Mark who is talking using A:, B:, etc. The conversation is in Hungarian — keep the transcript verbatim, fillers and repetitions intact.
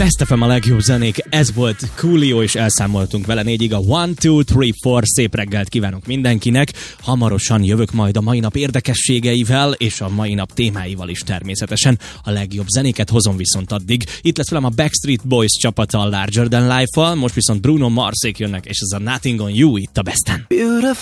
A: Best ef em a legjobb zenék, ez volt Coolio, és elszámoltunk vele négyig a one, two, three, four. Szép reggelt kívánok mindenkinek. Hamarosan jövök majd a mai nap érdekességeivel, és a mai nap témáival is természetesen. A legjobb zenéket hozom viszont addig. Itt lesz velem a Backstreet Boys csapata a Larger Than Life-val, most viszont Bruno Marsék jönnek, és ez a Nothing on You itt a Besten.